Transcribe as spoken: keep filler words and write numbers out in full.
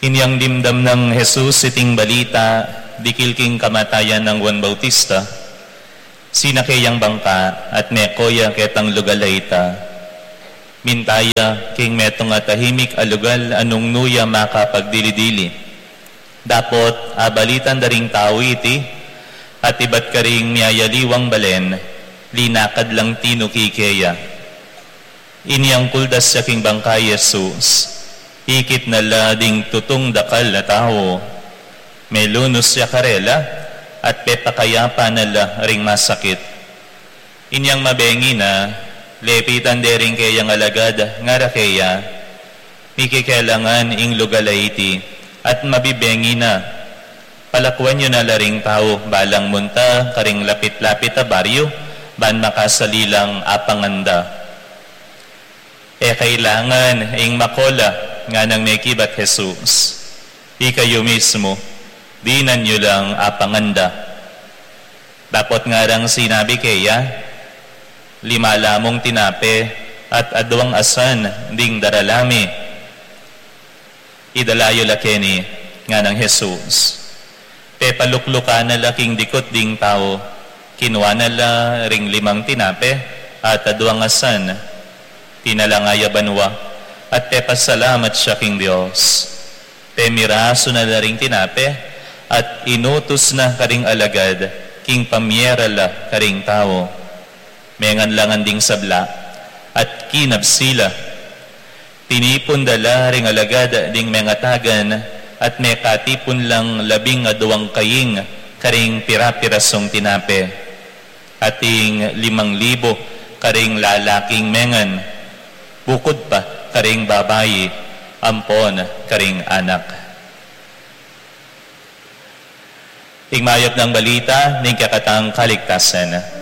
Inyang dimdam ng Jesus iting balita, dikil king kamatayan ng Juan Bautista, sinakayang bangka at mekoya ketang lugalayta. Mintaya king metong atahimik alugal anong nuya makapagdilidili. Dapot abalitan daring tao iti, at ibat ka ring miyayaliwang balen, linakad lang tinukikeya. Inyang kuldas sa king bangka Jesus, ikit na lading tutong dakal na tao, may lunos siya karela, at pepakayapa na la ring masakit. Inyang mabengi na, lepitan de ring kayang alagad, ngara kaya, mikikailangan ing lugalaiti, at mabibengi na, palakwan nyo na laring tao, balang munta, karing lapit-lapit a baryo, ban makasalilang apanganda. E kailangan ing makola, nga nang mekibat Jesus, di kayo mismo, dinan nyo lang apanganda. Dapat nga rang sinabi kaya, lima lamong tinape at adwang asan ding daralami. Idalayo lakeni nga ng Jesus. Pe palukluka na laking dikot ding tao, kinuha na la ring limang tinape at adwang asan, tinalangaya banwa, at te pasalamat siya king Diyos. Te miraso na la ring tinape, at inutos na karing alagad, king pamyera la karing tao. Mengan langan ding sabla, at kinabsila. Tinipon dala ring alagad ding mengatagan, at mekatipon lang labing aduang kaying karing pirapirasong tinape. Ating limang libo karing lalaking mengan, bukod pa karing babayi, ampon karing anak. Tingmayop ng balita, ning kakatang kaligtasan.